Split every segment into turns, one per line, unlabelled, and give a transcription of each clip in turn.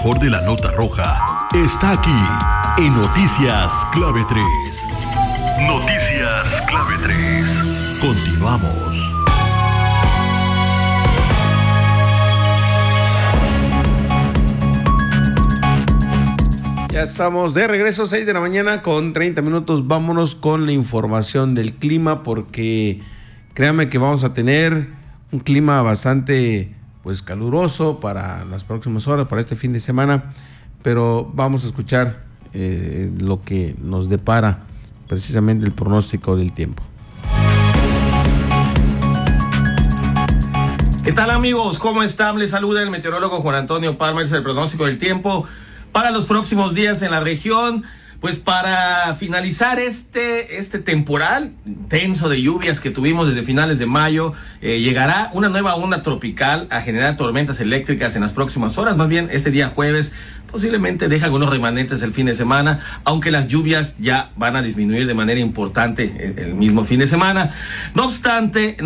mejor de la nota roja está aquí en Noticias Clave 3. Noticias Clave 3. Continuamos.
Ya estamos de regreso, 6 de la mañana con 30 minutos. Vámonos con la información del clima, porque créanme que vamos a tener un clima bastante caluroso para las próximas horas, para este fin de semana, pero vamos a escuchar lo que nos depara precisamente el pronóstico del tiempo.
¿Qué tal, amigos? ¿Cómo están? Les saluda el meteorólogo Juan Antonio Palmer, el pronóstico del tiempo para los próximos días en la región. Pues para finalizar este temporal intenso de lluvias que tuvimos desde finales de mayo, llegará una nueva onda tropical a generar tormentas eléctricas en las próximas horas. Más bien, este día jueves posiblemente deja algunos remanentes el fin de semana, aunque las lluvias ya van a disminuir de manera importante el mismo fin de semana. No obstante,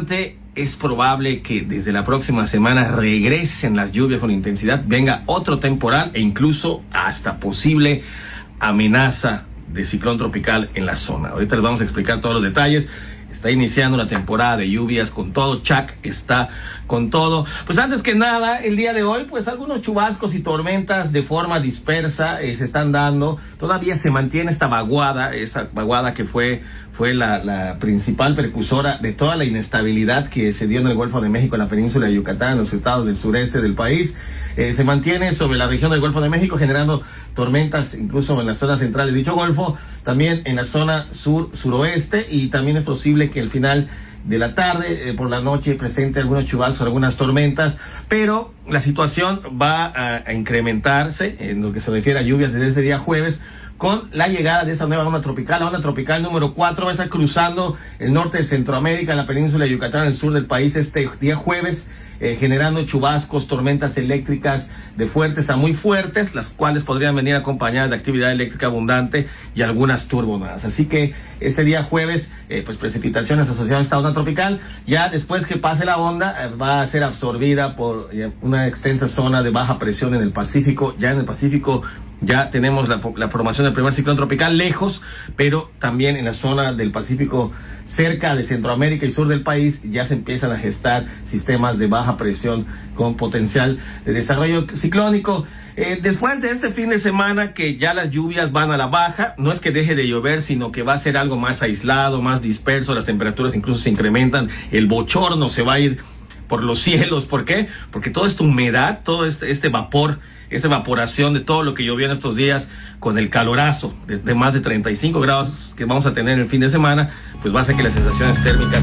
es probable que desde la próxima semana regresen las lluvias con intensidad, venga otro temporal e incluso hasta posible amenaza de ciclón tropical en la zona. Ahorita les vamos a explicar todos los detalles. Está iniciando una temporada de lluvias con todo. Chac está con todo. Pues antes que nada, el día de hoy, pues algunos chubascos y tormentas de forma dispersa se están dando. Todavía se mantiene esa vaguada que fue la principal precursora de toda la inestabilidad que se dio en el Golfo de México, en la península de Yucatán, en los estados del sureste del país. Se mantiene sobre la región del Golfo de México, generando tormentas incluso en la zona central de dicho golfo, también en la zona suroeste, y también es posible que al final de la tarde, por la noche, presente algunos chubascos, algunas tormentas, pero la situación va a incrementarse en lo que se refiere a lluvias desde ese día jueves, con la llegada de esa nueva onda tropical. La onda tropical número 4 va a estar cruzando el norte de Centroamérica, en la península de Yucatán, en el sur del país, este día jueves, generando chubascos, tormentas eléctricas de fuertes a muy fuertes, las cuales podrían venir acompañadas de actividad eléctrica abundante y algunas turbonadas. Así que este día jueves, precipitaciones asociadas a esta onda tropical. Ya después que pase la onda, va a ser absorbida por una extensa zona de baja presión en el Pacífico. Ya en el Pacífico ya tenemos la formación del primer ciclón tropical lejos, pero también en la zona del Pacífico, cerca de Centroamérica y sur del país, ya se empiezan a gestar sistemas de baja presión con potencial de desarrollo ciclónico. Después de este fin de semana, que ya las lluvias van a la baja, no es que deje de llover, sino que va a ser algo más aislado, más disperso. Las temperaturas incluso se incrementan, el bochorno se va a ir por los cielos. ¿Por qué? Porque toda esta humedad, todo este vapor, esa evaporación de todo lo que llovió en estos días, con el calorazo de más de 35 grados que vamos a tener el fin de semana, pues va a hacer que las sensaciones térmicas...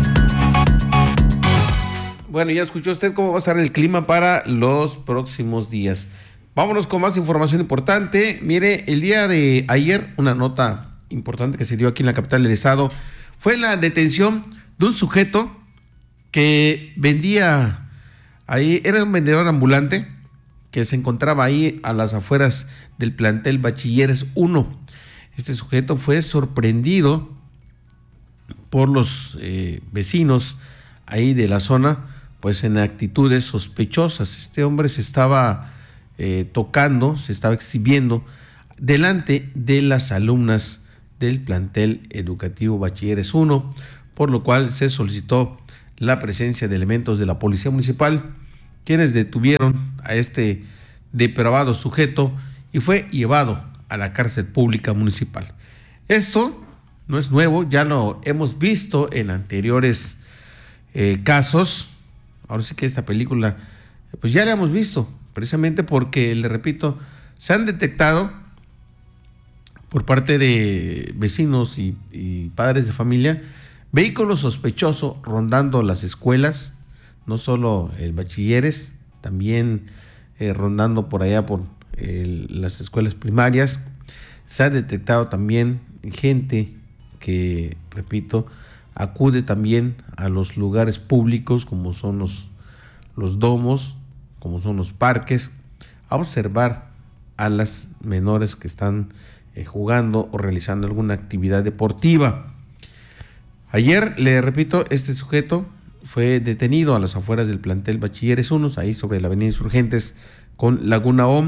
Bueno, ya escuchó usted cómo va a estar el clima para los próximos días. Vámonos con más información importante. Mire, el día de ayer, una nota importante que se dio aquí en la capital del estado fue la detención de un sujeto que vendía ahí, era un vendedor ambulante que se encontraba ahí a las afueras del plantel Bachilleres 1. Este sujeto fue sorprendido por los vecinos ahí de la zona, pues en actitudes sospechosas. Este hombre se estaba tocando, se estaba exhibiendo delante de las alumnas del plantel educativo Bachilleres 1, por lo cual se solicitó la presencia de elementos de la Policía Municipal, quienes detuvieron a este depravado sujeto y fue llevado a la cárcel pública municipal. Esto no es nuevo, ya lo hemos visto en anteriores casos. Ahora sí que esta película, pues ya la hemos visto, precisamente porque, le repito, se han detectado por parte de vecinos y padres de familia vehículos sospechosos rondando las escuelas, no solo el Bachilleres, también rondando por allá por las escuelas primarias. Se ha detectado también gente que, repito, acude también a los lugares públicos, como son los domos, como son los parques, a observar a las menores que están jugando o realizando alguna actividad deportiva. Ayer, le repito, este sujeto fue detenido a las afueras del plantel Bachilleres 1, ahí sobre la avenida Insurgentes con Laguna OM.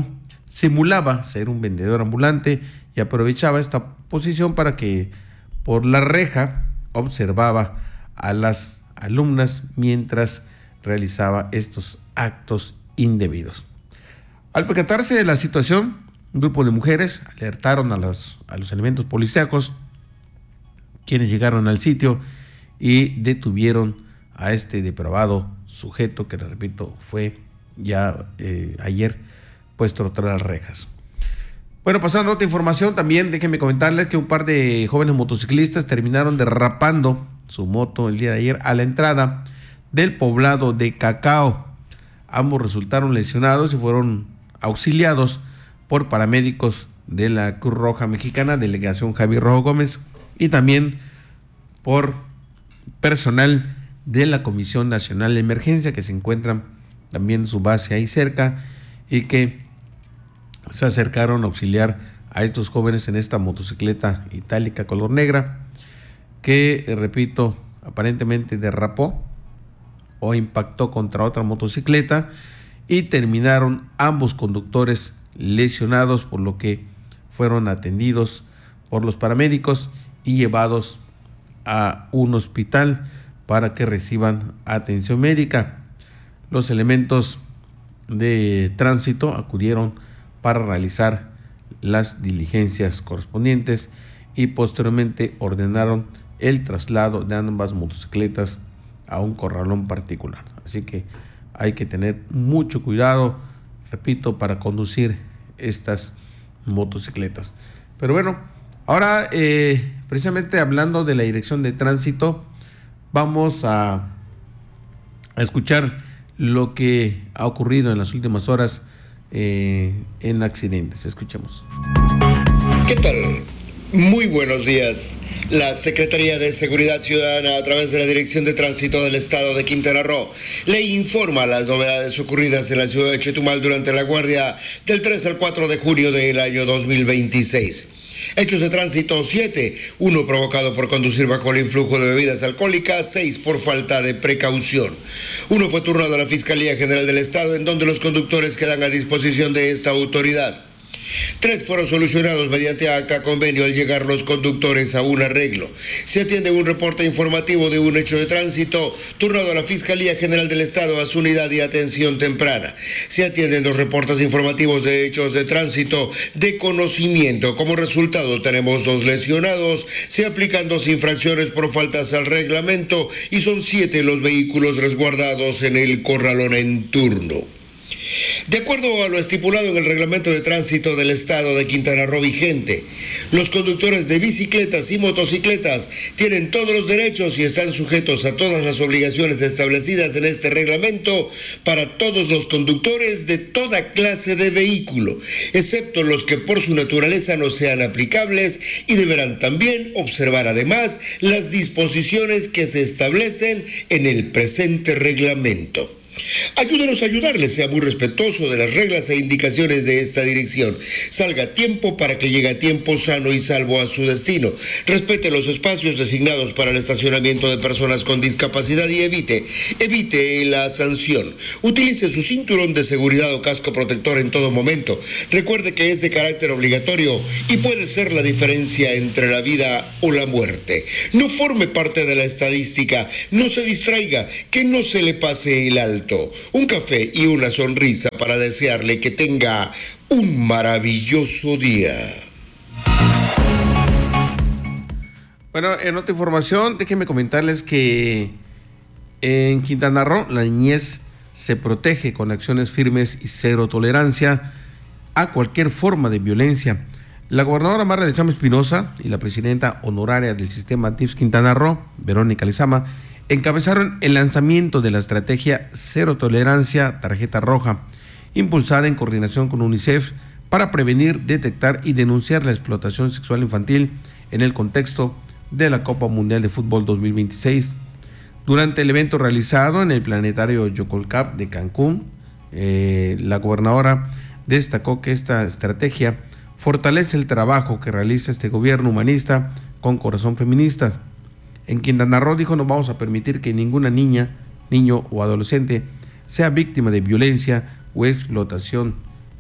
simulaba ser un vendedor ambulante y aprovechaba esta posición para que por la reja observaba a las alumnas mientras realizaba estos actos indebidos. Al percatarse de la situación, un grupo de mujeres alertaron a los elementos policíacos, quienes llegaron al sitio y detuvieron a este depravado sujeto que, les repito, fue ya ayer puesto tras las rejas. Bueno, pasando a otra información, también déjenme comentarles que un par de jóvenes motociclistas terminaron derrapando su moto el día de ayer a la entrada del poblado de Cacao. Ambos resultaron lesionados y fueron auxiliados por paramédicos de la Cruz Roja Mexicana, delegación Javier Rojo Gómez, y también por personal de la Comisión Nacional de Emergencia, que se encuentran también en su base ahí cerca y que se acercaron a auxiliar a estos jóvenes en esta motocicleta itálica color negra que, repito, aparentemente derrapó o impactó contra otra motocicleta y terminaron ambos conductores lesionados, por lo que fueron atendidos por los paramédicos y llevados a un hospital para que reciban atención médica. Los elementos de tránsito acudieron para realizar las diligencias correspondientes y posteriormente ordenaron el traslado de ambas motocicletas a un corralón particular. Así que hay que tener mucho cuidado, repito, para conducir estas motocicletas. Pero bueno, ahora precisamente hablando de la Dirección de Tránsito, vamos a escuchar lo que ha ocurrido en las últimas horas en accidentes. Escuchemos.
¿Qué tal? Muy buenos días. La Secretaría de Seguridad Ciudadana, a través de la Dirección de Tránsito del Estado de Quintana Roo, le informa las novedades ocurridas en la ciudad de Chetumal durante la guardia del 3 al 4 de junio del año 2026. Hechos de tránsito 7, 1 provocado por conducir bajo el influjo de bebidas alcohólicas, 6 por falta de precaución. 1 fue turnado a la Fiscalía General del Estado, en donde los conductores quedan a disposición de esta autoridad. 3 fueron solucionados mediante acta convenio al llegar los conductores a un arreglo. Se atiende un reporte informativo de un hecho de tránsito turnado a la Fiscalía General del Estado a su unidad de atención temprana. Se atienden 2 reportes informativos de hechos de tránsito de conocimiento. Como resultado tenemos 2 lesionados. Se aplican 2 infracciones por faltas al reglamento y son 7 los vehículos resguardados en el corralón en turno. De acuerdo a lo estipulado en el reglamento de tránsito del Estado de Quintana Roo vigente, los conductores de bicicletas y motocicletas tienen todos los derechos y están sujetos a todas las obligaciones establecidas en este reglamento para todos los conductores de toda clase de vehículo, excepto los que por su naturaleza no sean aplicables, y deberán también observar además las disposiciones que se establecen en el presente reglamento. Ayúdenos a ayudarle, sea muy respetuoso de las reglas e indicaciones de esta dirección. Salga a tiempo para que llegue a tiempo sano y salvo a su destino. Respete los espacios designados para el estacionamiento de personas con discapacidad y evite la sanción. Utilice su cinturón de seguridad o casco protector en todo momento. Recuerde que es de carácter obligatorio y puede ser la diferencia entre la vida o la muerte. No forme parte de la estadística, no se distraiga, que no se le pase el alto. Un café y una sonrisa para desearle que tenga un maravilloso día.
Bueno, en otra información, déjenme comentarles que en Quintana Roo la niñez se protege con acciones firmes y cero tolerancia a cualquier forma de violencia. La gobernadora Marra Lezama Espinosa y la presidenta honoraria del sistema TIPS Quintana Roo, Verónica Lezama, encabezaron el lanzamiento de la estrategia Cero Tolerancia Tarjeta Roja, impulsada en coordinación con UNICEF para prevenir, detectar y denunciar la explotación sexual infantil en el contexto de la Copa Mundial de Fútbol 2026. Durante el evento realizado en el Planetario Yocolcap de Cancún, la gobernadora destacó que esta estrategia fortalece el trabajo que realiza este gobierno humanista con corazón feminista. En Quintana Roo, dijo, no vamos a permitir que ninguna niña, niño o adolescente sea víctima de violencia o explotación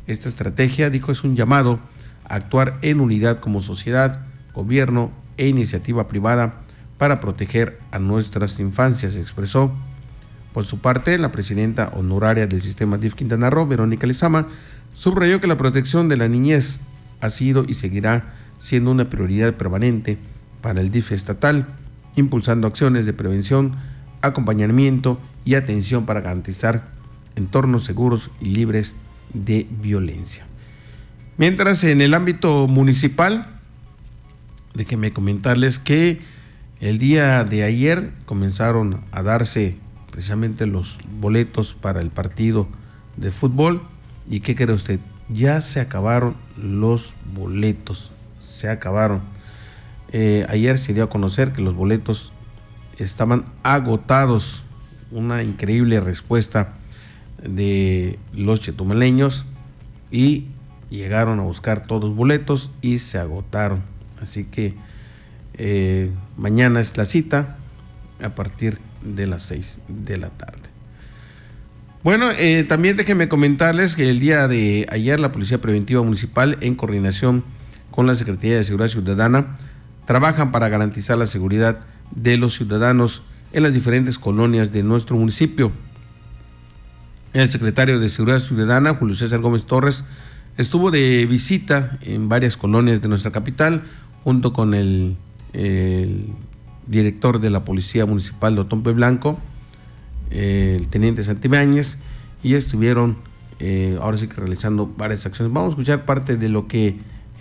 Esta estrategia, dijo, es un llamado a actuar en unidad como sociedad, gobierno e iniciativa privada para proteger a nuestras infancias, expresó. Por su parte, la presidenta honoraria del sistema DIF Quintana Roo, Verónica Lezama, subrayó que la protección de la niñez ha sido y seguirá siendo una prioridad permanente para el DIF estatal, impulsando acciones de prevención, acompañamiento y atención para garantizar entornos seguros y libres de violencia. Mientras, en el ámbito municipal, déjenme comentarles que el día de ayer comenzaron a darse precisamente los boletos para el partido de fútbol. ¿Y qué cree usted? Ya se acabaron los boletos, se acabaron. Ayer se dio a conocer que los boletos estaban agotados. Una increíble respuesta de los chetumaleños y llegaron a buscar todos los boletos y se agotaron. Así que mañana es la cita a partir de las 6 de la tarde. Bueno, también déjenme comentarles que el día de ayer la Policía Preventiva Municipal, en coordinación con la Secretaría de Seguridad Ciudadana, trabajan para garantizar la seguridad de los ciudadanos en las diferentes colonias de nuestro municipio. El secretario de Seguridad Ciudadana, Julio César Gómez Torres, estuvo de visita en varias colonias de nuestra capital, junto con el director de la Policía Municipal de Otompe Blanco, el teniente Santibáñez, y estuvieron ahora sí que realizando varias acciones. Vamos a escuchar parte de lo que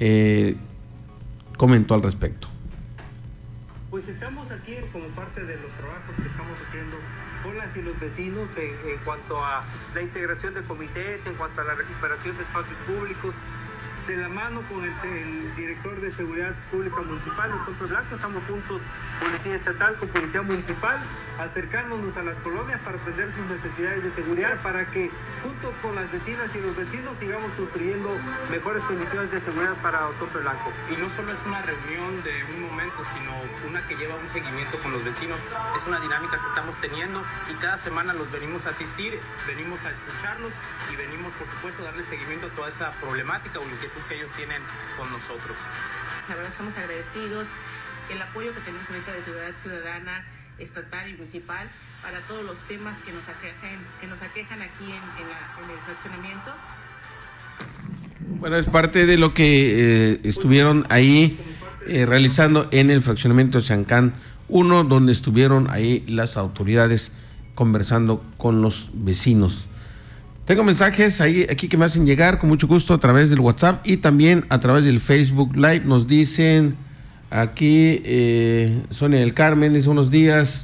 comentó al respecto.
Pues estamos aquí como parte de los trabajos que estamos haciendo con las y los vecinos en cuanto a la integración de comités, en cuanto a la recuperación de espacios públicos, de la mano con el director de Seguridad Pública Municipal, el Otompe Blanco. Estamos juntos, Policía Estatal con Policía Municipal, acercándonos a las colonias para atender sus necesidades de seguridad, para que junto con las vecinas y los vecinos sigamos construyendo mejores condiciones de seguridad para Otompe Blanco.
Y no solo es una reunión de un momento, sino una que lleva un seguimiento con los vecinos. Es una dinámica que estamos teniendo y cada semana los venimos a asistir, venimos a escucharlos y venimos, por supuesto, a darle seguimiento a toda esa problemática o inquietud que ellos tienen con nosotros.
La verdad estamos agradecidos el apoyo que tenemos ahorita de Seguridad Ciudadana estatal y municipal para todos los temas que nos aquejan aquí en el fraccionamiento.
Bueno, es parte de lo que estuvieron ahí realizando en el fraccionamiento Chancán 1, donde estuvieron ahí las autoridades conversando con los vecinos. Tengo mensajes aquí que me hacen llegar con mucho gusto a través del WhatsApp y también a través del Facebook Live. Nos dicen aquí, Sonia del Carmen dice unos días,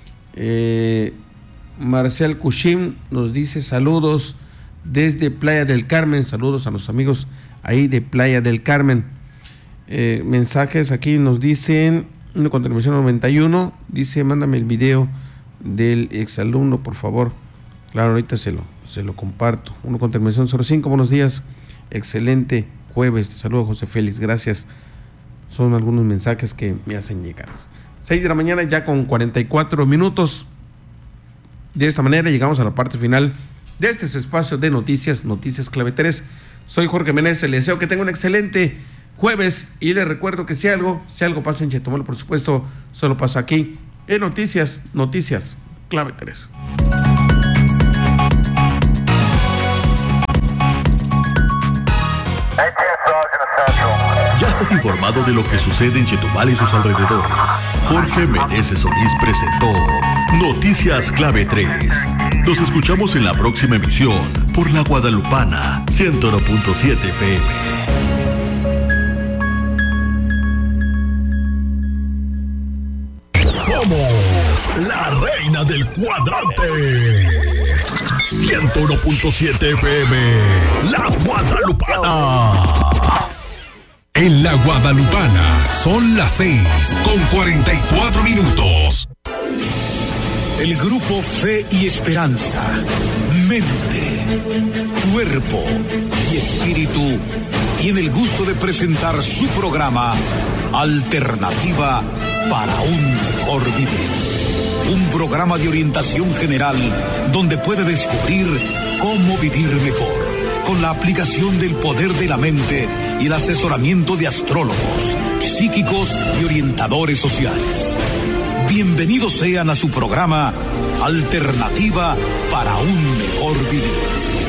Marcial Cushim nos dice saludos desde Playa del Carmen, saludos a los amigos ahí de Playa del Carmen. Mensajes aquí nos dicen, una contribución 91, dice mándame el video del exalumno por favor. Claro, ahorita se lo comparto. Uno con terminación 05, buenos días, excelente jueves, te saludo José Félix, gracias. Son algunos mensajes que me hacen llegar. 6 de la mañana ya con 44 minutos. De esta manera llegamos a la parte final de este su espacio de noticias Clave 3. Soy Jorge Meneses, le deseo que tenga un excelente jueves y les recuerdo que si algo pasa en Chetumal, por supuesto, solo pasa aquí en Noticias Clave 3.
Ya estás informado de lo que sucede en Chetumal y sus alrededores. Jorge Meneses Solís presentó Noticias Clave 3. Nos escuchamos en la próxima emisión por La Guadalupana 101.7 FM. Somos la reina del cuadrante. 101.7 FM. La Guadalupana.
En La Guadalupana son las 6:44.
El grupo Fe y Esperanza, Mente, Cuerpo y Espíritu tiene el gusto de presentar su programa Alternativa para un Mejor Vivir. Un programa de orientación general donde puede descubrir cómo vivir mejor, con la aplicación del poder de la mente y el asesoramiento de astrólogos, psíquicos y orientadores sociales. Bienvenidos sean a su programa Alternativa para un Mejor Vivir.